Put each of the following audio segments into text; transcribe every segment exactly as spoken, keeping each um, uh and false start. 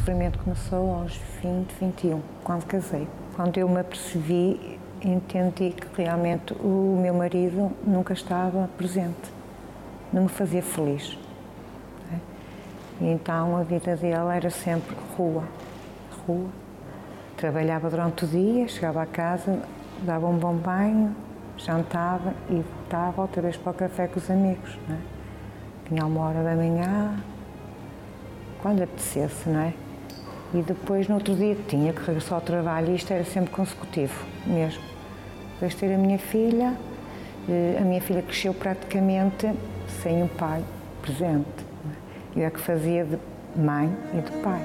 sofrimento começou aos vinte, vinte e um, quando casei. Quando eu me apercebi, entendi que realmente o meu marido nunca estava presente, não me fazia feliz. E então a vida dele era sempre rua, rua. Trabalhava durante o dia, chegava a casa, dava um bom banho, jantava e voltava outra vez para o café com os amigos. Não é? Tinha uma hora da manhã, quando apetecesse, não é? E depois, no outro dia, tinha que regressar ao trabalho e isto era sempre consecutivo, mesmo. Depois de ter a minha filha, a minha filha cresceu praticamente sem um pai presente. Eu é que fazia de mãe e de pai.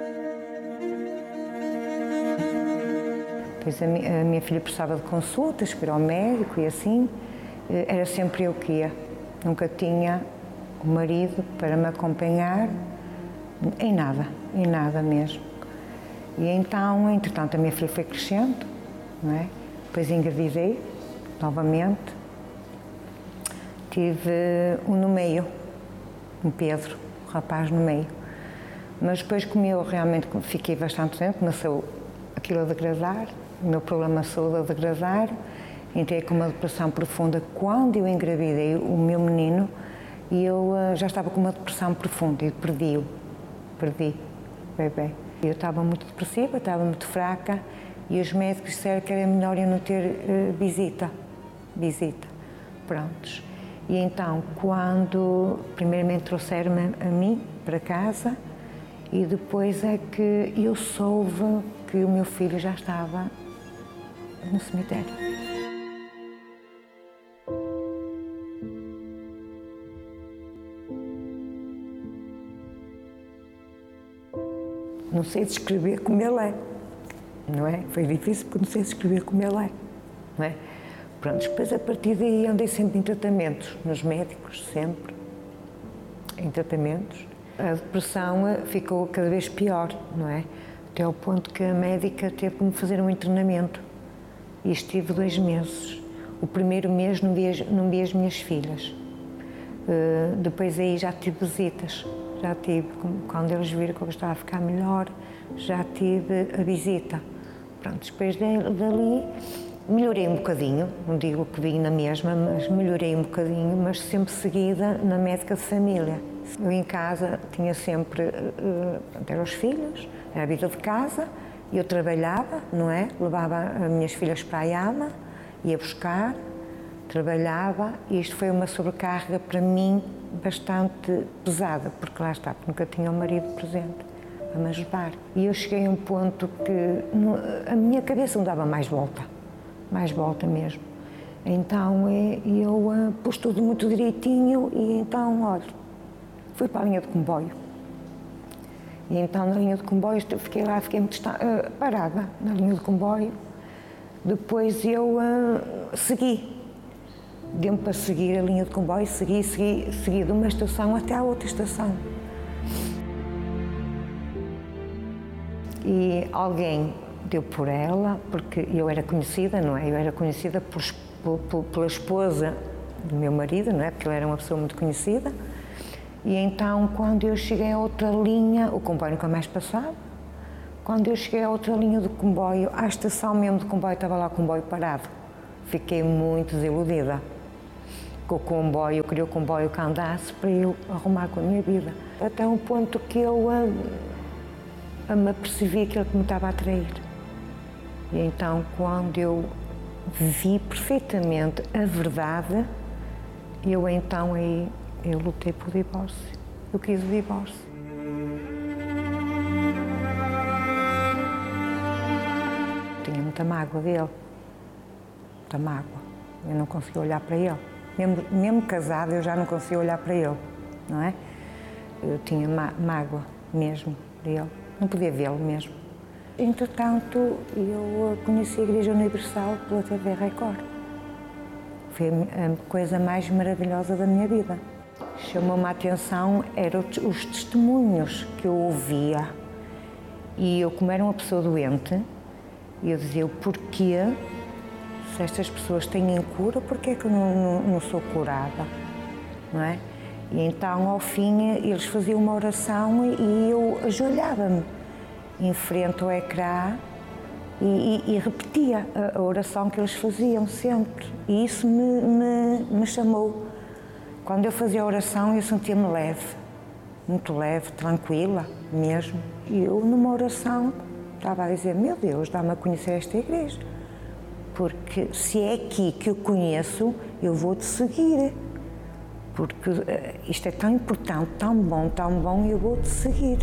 Depois a minha, a minha filha precisava de consultas, para ir ao médico e assim, era sempre eu que ia. Nunca tinha o marido para me acompanhar, em nada, em nada mesmo. E então, entretanto, a minha filha foi crescendo, não é? Depois engravidei, novamente. Tive um no meio, um Pedro, um rapaz no meio. Mas depois, como eu realmente fiquei bastante tempo, começou aquilo a degradar, o meu problema de saúde a degradar, entrei com uma depressão profunda. Quando eu engravidei o meu menino, eu uh, já estava com uma depressão profunda e perdi-o, perdi o bebê. Eu estava muito depressiva, estava muito fraca e os médicos disseram que era melhor eu não ter uh, visita, visita, prontos. E então, quando primeiramente trouxeram-me a mim para casa e depois é que eu soube que o meu filho já estava no cemitério. Não sei descrever como ele é, não é? Foi difícil porque não sei descrever como ele é, não é? Pronto, depois a partir daí andei sempre em tratamentos, nos médicos, sempre, em tratamentos. A depressão ficou cada vez pior, não é? Até ao ponto que a médica teve que me fazer um internamento. E estive dois meses. O primeiro mês não vi, não vi as minhas filhas. Uh, depois aí já tive visitas. Já tive, quando eles viram que eu estava a ficar melhor, já tive a visita. Pronto, depois dali melhorei um bocadinho, não digo que vim na mesma, mas melhorei um bocadinho, mas sempre seguida na médica de família. Eu em casa tinha sempre, uh, eram os filhos, era a vida de casa, eu trabalhava, não é? Levava as minhas filhas para a ama, ia buscar, trabalhava e isto foi uma sobrecarga para mim bastante pesada, porque lá está, porque nunca tinha o marido presente a me ajudar. E eu cheguei a um ponto que a minha cabeça não dava mais volta, mais volta mesmo. Então eu pus tudo muito direitinho e então, olha, fui para a linha de comboio. E então na linha de comboio fiquei lá, fiquei muito uh, parada na linha de comboio. Depois eu uh, segui. Deu-me para seguir a linha de comboio, segui, segui, segui de uma estação até à outra estação. E alguém deu por ela, porque eu era conhecida, não é? Eu era conhecida por, por, pela esposa do meu marido, não é? Porque ele era uma pessoa muito conhecida. E então, quando eu cheguei a outra linha, o comboio nunca mais passava. Quando eu cheguei a outra linha do comboio, à estação mesmo do comboio, estava lá o comboio parado. Fiquei muito desiludida com o comboio, eu queria o comboio que andasse para eu arrumar com a minha vida. Até um ponto que eu a, a me apercebi aquilo que me estava a atrair. E então, quando eu vi perfeitamente a verdade, eu então aí, eu lutei pelo divórcio. Eu quis o divórcio. Tinha muita mágoa dele, muita mágoa. Eu não conseguia olhar para ele. Mesmo, mesmo casada, eu já não conseguia olhar para ele, não é? Eu tinha má, mágoa mesmo dele, não podia vê-lo mesmo. Entretanto, eu conheci a Igreja Universal pela T V Record. Foi a coisa mais maravilhosa da minha vida. Chamou-me a atenção, eram os testemunhos que eu ouvia. E eu, como era uma pessoa doente, eu dizia o porquê, se estas pessoas têm cura, porquê é que eu não, não, não sou curada, não é? E então, ao fim, eles faziam uma oração e eu ajoelhava-me. em frente ao ecrã e, e, e repetia a, a oração que eles faziam sempre. E isso me, me, me chamou. Quando eu fazia a oração, eu sentia-me leve, muito leve, tranquila mesmo. E eu, numa oração, estava a dizer, meu Deus, dá-me a conhecer esta igreja. Porque se é aqui que eu conheço, eu vou-te seguir. Porque uh, isto é tão importante, tão bom, tão bom, eu vou-te seguir.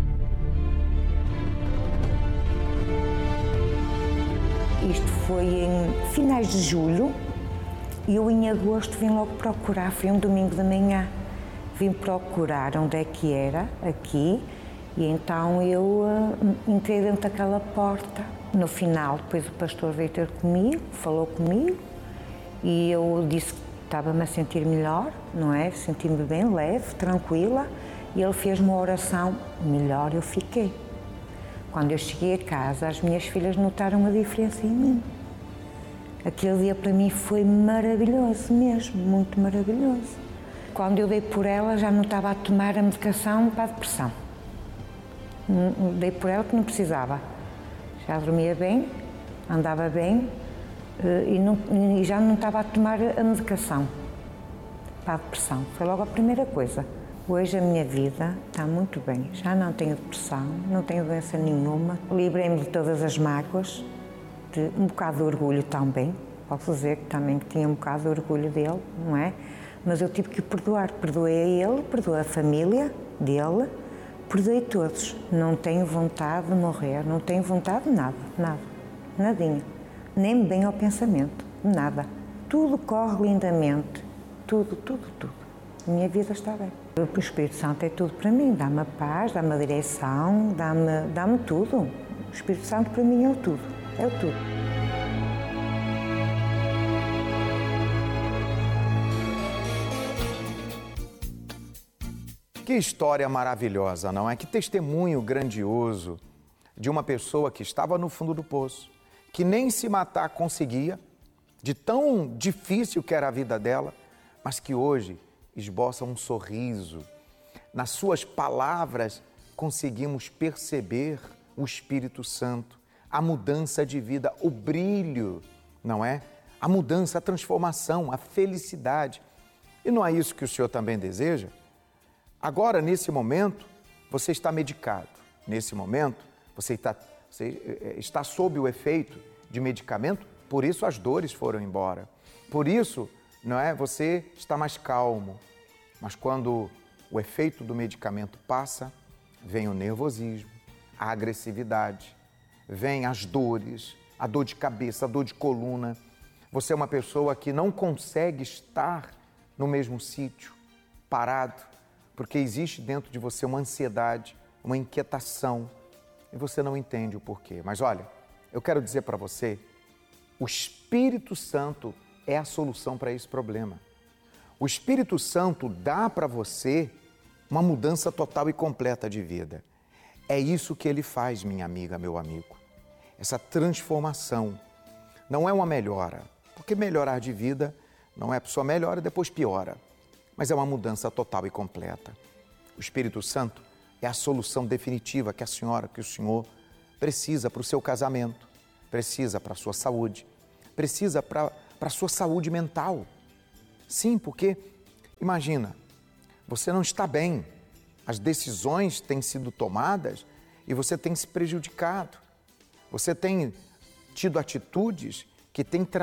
Isto foi em finais de julho e eu em agosto vim logo procurar, foi um domingo de manhã. Vim procurar onde é que era, aqui, e então eu uh, entrei dentro daquela porta. No final, depois o pastor veio ter comigo, falou comigo e eu disse que estava-me a sentir melhor, não é? Senti-me bem leve, tranquila, e ele fez uma oração, melhor eu fiquei. Quando eu cheguei a casa, as minhas filhas notaram a diferença em mim. Aquele dia para mim foi maravilhoso mesmo, muito maravilhoso. Quando eu dei por ela, já não estava a tomar a medicação para a depressão. Dei por ela que não precisava. Já dormia bem, andava bem e, não, e já não estava a tomar a medicação para a depressão. Foi logo a primeira coisa. Hoje a minha vida está muito bem. Já não tenho depressão, não tenho doença nenhuma. Livrei-me de todas as mágoas, de um bocado de orgulho também. Posso dizer que também que tinha um bocado de orgulho dele, não é? Mas eu tive que o perdoar. Perdoei a ele, perdoei a família dele, perdoei todos. Não tenho vontade de morrer, não tenho vontade de nada, nada, nadinha. Nem me vem ao pensamento, nada. Tudo corre lindamente, tudo, tudo, tudo. A minha vida está bem. O Espírito Santo é tudo para mim, dá-me a paz, dá-me a direção, dá-me, dá-me tudo. O Espírito Santo para mim é o tudo, é o tudo. Que história maravilhosa, não é? Que testemunho grandioso de uma pessoa que estava no fundo do poço, que nem se matar conseguia, de tão difícil que era a vida dela, mas que hoje esboça um sorriso. Nas suas palavras conseguimos perceber o Espírito Santo, a mudança de vida, o brilho, não é? A mudança, a transformação, a felicidade. E não é isso que o Senhor também deseja? Agora, nesse momento, você está medicado. Nesse momento, você está, você está sob o efeito de medicamento, por isso as dores foram embora. Por isso, não é? Você está mais calmo. Mas quando o efeito do medicamento passa, vem o nervosismo, a agressividade, vem as dores, a dor de cabeça, a dor de coluna. Você é uma pessoa que não consegue estar no mesmo sítio, parado, porque existe dentro de você uma ansiedade, uma inquietação, e você não entende o porquê. Mas olha, eu quero dizer para você, o Espírito Santo é a solução para esse problema. O Espírito Santo dá para você uma mudança total e completa de vida. É isso que ele faz, minha amiga, meu amigo. Essa transformação não é uma melhora, porque melhorar de vida não é só melhora e depois piora, mas é uma mudança total e completa. O Espírito Santo é a solução definitiva que a senhora, que o senhor precisa para o seu casamento, precisa para a sua saúde, precisa para a sua saúde mental. Sim, porque, imagina, você não está bem, as decisões têm sido tomadas e você tem se prejudicado. Você tem tido atitudes que têm trazido